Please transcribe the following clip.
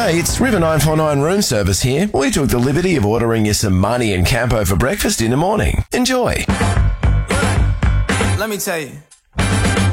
Hey, it's River 949 room service here. We took the liberty of ordering you some money and Campo for breakfast in the morning. Enjoy. Let me tell you.